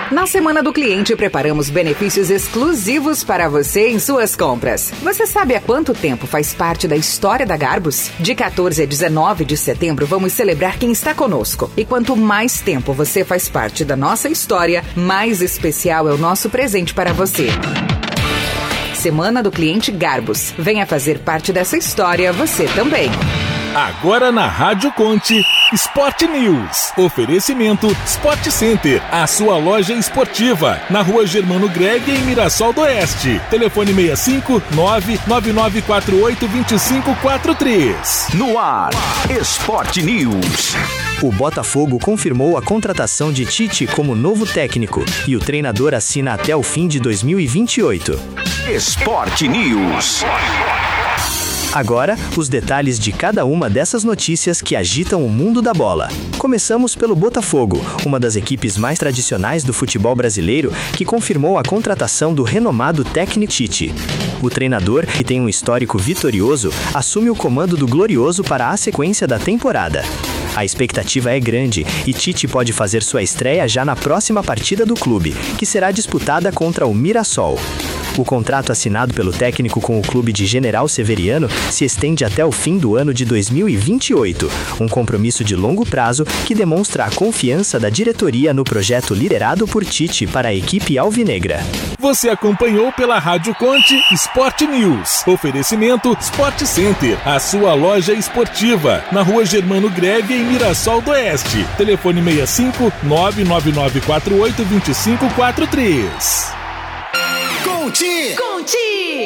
Na Semana do Cliente, preparamos benefícios exclusivos para você em suas compras. Você sabe há quanto tempo faz parte da história da Garbus? De 14 a 19 de setembro, vamos celebrar quem está conosco. E quanto mais tempo você faz parte da nossa história, mais especial é o nosso presente para você. Semana do Cliente Garbus. Venha fazer parte dessa história você também. Agora na Rádio Conte, Sport News. Oferecimento Sport Center, a sua loja esportiva. Na Rua Germano Greg, em Mirassol do Oeste. Telefone 65 99948 2543. No ar, Sport News. O Botafogo confirmou a contratação de Tite como novo técnico e o treinador assina até o fim de 2028. Sport News. Agora, os detalhes de cada uma dessas notícias que agitam o mundo da bola. Começamos pelo Botafogo, uma das equipes mais tradicionais do futebol brasileiro, que confirmou a contratação do renomado técnico Tite. O treinador, que tem um histórico vitorioso, assume o comando do Glorioso para a sequência da temporada. A expectativa é grande e Tite pode fazer sua estreia já na próxima partida do clube, que será disputada contra o Mirassol. O contrato assinado pelo técnico com o clube de General Severiano se estende até o fim do ano de 2028, um compromisso de longo prazo que demonstra a confiança da diretoria no projeto liderado por Tite para a equipe alvinegra. Você acompanhou pela Rádio Conte Sport News. Oferecimento Sport Center, a sua loja esportiva. Na Rua Germano Greve, em Mirassol do Oeste. Telefone 65 99948 2543. Conte!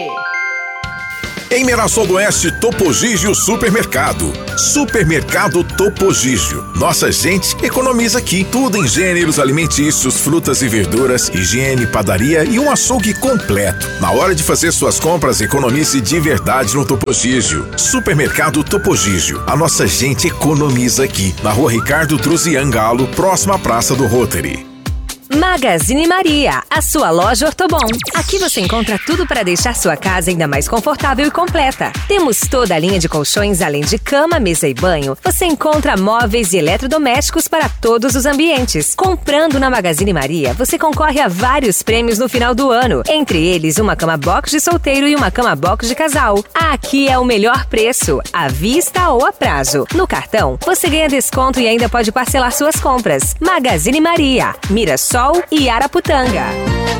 Em Mirassol do Oeste, Topo Gigio Supermercado. Supermercado Topo Gigio. Nossa gente economiza aqui. Tudo em gêneros alimentícios, frutas e verduras, higiene, padaria e um açougue completo. Na hora de fazer suas compras, economize de verdade no Topo Gigio. Supermercado Topo Gigio. A nossa gente economiza aqui. Na Rua Ricardo Druzian Galo, próxima à Praça do Rotary. Magazine Maria, a sua loja Ortobon. Aqui você encontra tudo para deixar sua casa ainda mais confortável e completa. Temos toda a linha de colchões, além de cama, mesa e banho. Você encontra móveis e eletrodomésticos para todos os ambientes. Comprando na Magazine Maria, você concorre a vários prêmios no final do ano. Entre eles, uma cama box de solteiro e uma cama box de casal. Aqui é o melhor preço, à vista ou a prazo. No cartão, você ganha desconto e ainda pode parcelar suas compras. Magazine Maria, Mirassol e Araputanga.